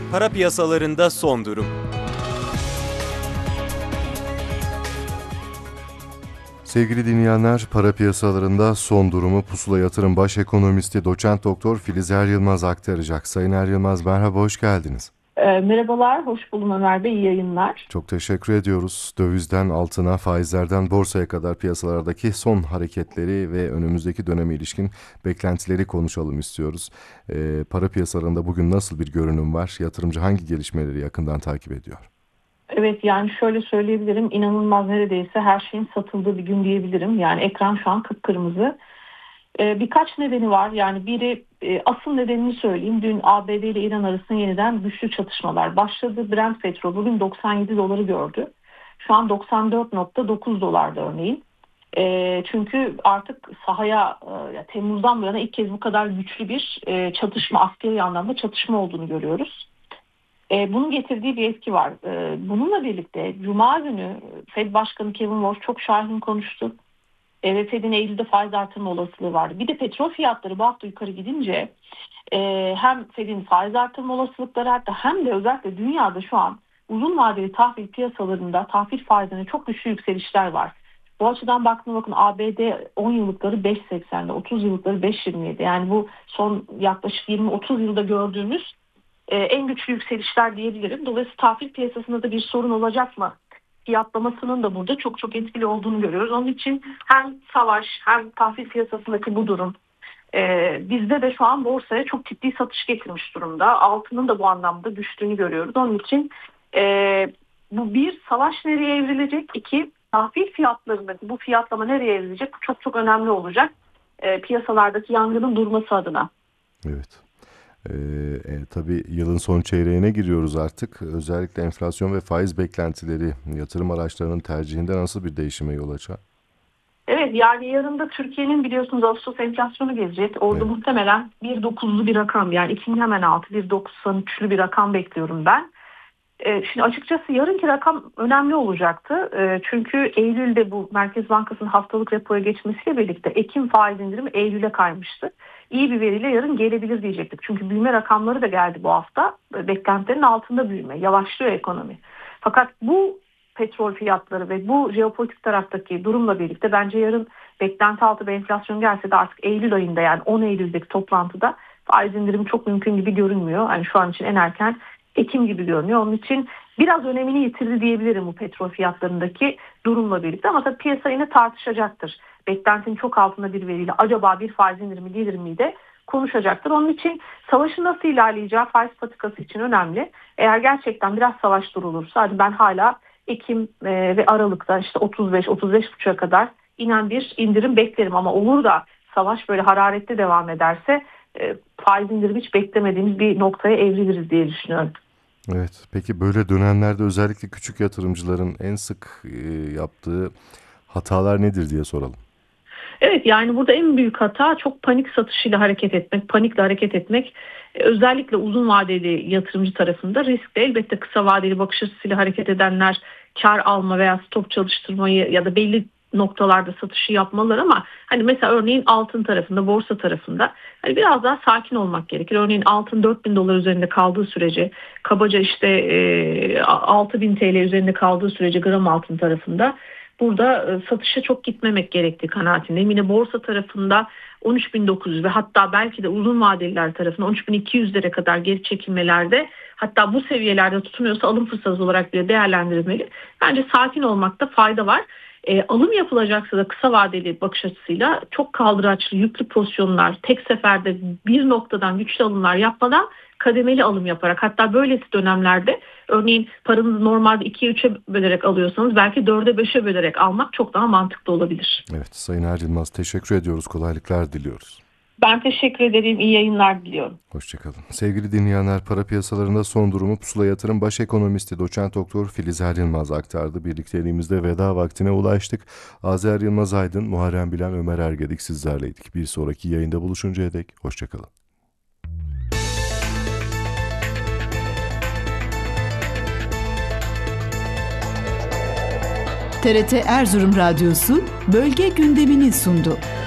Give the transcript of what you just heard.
Para piyasalarında son durum. Sevgili dinleyenler, para piyasalarında son durumu Pusula Yatırım Baş Ekonomisti Doçent Doktor Filiz Er Yılmaz aktaracak. Sayın Er Yılmaz, merhaba, hoş geldiniz. Merhabalar, hoş buldum Ömer Bey, iyi yayınlar. Çok teşekkür ediyoruz. Dövizden altına, faizlerden borsaya kadar piyasalardaki son hareketleri ve önümüzdeki döneme ilişkin beklentileri konuşalım istiyoruz. Para piyasalarında bugün nasıl bir görünüm var? Yatırımcı hangi gelişmeleri yakından takip ediyor? Evet, yani şöyle söyleyebilirim, inanılmaz, neredeyse her şeyin satıldığı bir gün diyebilirim. Yani ekran şu an kıpkırmızı. Birkaç nedeni var. Yani biri, asıl nedenini söyleyeyim. Dün ABD ile İran arasında yeniden güçlü çatışmalar başladı. Brent petrol bugün 97 doları gördü. Şu an 94,9 dolarda örneğin. Çünkü artık sahaya Temmuz'dan bu yana ilk kez bu kadar güçlü bir çatışma, askeri anlamda çatışma olduğunu görüyoruz. Bunun getirdiği bir etki var. Bununla birlikte Cuma günü Fed Başkanı Kevin Warsh çok şahin konuştu. Ve Fed'in Eylül'de faiz artırma olasılığı vardı. Bir de petrol fiyatları bu hafta yukarı gidince hem Fed'in faiz artırma olasılıkları arttı, hem de özellikle dünyada şu an uzun vadeli tahvil piyasalarında tahvil faizlerine çok güçlü yükselişler var. Bu açıdan baktığımda bakın, ABD 10 yıllıkları 5.80'de, 30 yıllıkları 5.27. Yani bu son yaklaşık 20-30 yılda gördüğümüz en güçlü yükselişler diyebilirim. Dolayısıyla tahvil piyasasında da bir sorun olacak mı? Fiyatlamasının da burada çok çok etkili olduğunu görüyoruz. Onun için hem savaş hem tahvil piyasasındaki bu durum bizde de şu an borsaya çok ciddi satış getirmiş durumda. Altının da bu anlamda düştüğünü görüyoruz. Onun için bu bir, savaş nereye evrilecek? İki, tahvil fiyatlarındaki bu fiyatlama nereye evrilecek? Bu çok çok önemli olacak. Piyasalardaki yangının durması adına. Evet. Tabii yılın son çeyreğine giriyoruz artık. Özellikle enflasyon ve faiz beklentileri yatırım araçlarının tercihinde nasıl bir değişime yol açar? Evet, yani yarın da Türkiye'nin biliyorsunuz Ağustos enflasyonu gelecek. Orada muhtemelen 1.9'lu bir rakam, yani 2'nin hemen altı 1.93'lü bir rakam bekliyorum ben. Şimdi açıkçası yarınki rakam önemli olacaktı. Çünkü Eylül'de bu Merkez Bankası'nın haftalık repoya geçmesiyle birlikte Ekim faiz indirimi Eylül'e kaymıştı. İyi bir veriyle yarın gelebilir diyecektik. Çünkü büyüme rakamları da geldi bu hafta. Beklentilerin altında büyüme, yavaşlıyor ekonomi. Fakat bu petrol fiyatları ve bu jeopolitik taraftaki durumla birlikte bence yarın beklenti altı bir enflasyon gelse de artık Eylül ayında, yani 10 Eylül'deki toplantıda faiz indirimi çok mümkün gibi görünmüyor. Yani şu an için en erken Ekim gibi görünüyor. Onun için biraz önemini yitirdi diyebilirim bu petrol fiyatlarındaki durumla birlikte. Ama tabii piyasa yine tartışacaktır. Beklentinin çok altında bir veriyle acaba bir faiz indirimi gelir mi de konuşacaktır. Onun için savaşın nasıl ilerleyeceği faiz patikası için önemli. Eğer gerçekten biraz savaş durulursa, hadi ben hala Ekim ve Aralık'ta işte 35-35,5'a kadar inen bir indirim beklerim. Ama olur da savaş böyle hararetli devam ederse faiz indirimi hiç beklemediğimiz bir noktaya evriliriz diye düşünüyorum. Evet, peki böyle dönemlerde özellikle küçük yatırımcıların en sık yaptığı hatalar nedir diye soralım. Evet, yani burada en büyük hata çok panik satışıyla hareket etmek, panikle hareket etmek. Özellikle uzun vadeli yatırımcı tarafında riskli. Elbette kısa vadeli bakış açısıyla hareket edenler kar alma veya stop çalıştırmayı ya da belli noktalarda satışı yapmalılar, ama hani mesela örneğin altın tarafında, borsa tarafında hani biraz daha sakin olmak gerekir. Örneğin altın 4.000 dolar üzerinde kaldığı sürece, kabaca işte 6.000 TL üzerinde kaldığı sürece gram altın tarafında burada satışa çok gitmemek gerektiği kanaatindeyim. Yine borsa tarafında 13.900 ve hatta belki de uzun vadeliler tarafında 13.200'lere kadar geri çekilmelerde, hatta bu seviyelerde tutunuyorsa alım fırsatı olarak bile değerlendirilmeli. Bence sakin olmakta fayda var. Alım yapılacaksa da kısa vadeli bakış açısıyla çok kaldıraçlı, yüklü pozisyonlar, tek seferde bir noktadan güçlü alımlar yapmadan kademeli alım yaparak, hatta böylesi dönemlerde örneğin paranızı normalde 2'ye 3'e bölerek alıyorsanız belki 4'e 5'e bölerek almak çok daha mantıklı olabilir. Evet, Sayın Er Yılmaz, teşekkür ediyoruz, kolaylıklar diliyoruz. Ben teşekkür ederim, iyi yayınlar diliyorum. Hoşçakalın. Sevgili dinleyenler, para piyasalarında son durumu Pusula Yatırım Baş Ekonomisti Doçent Doktor Filiz Er Yılmaz aktardı. Birlikteliğimizde veda vaktine ulaştık. Azer Yılmaz Aydın, Muharrem Bilen, Ömer Ergedik sizlerleydik. Bir sonraki yayında buluşuncaya dek hoşçakalın. TRT Erzurum Radyosu bölge gündemini sundu.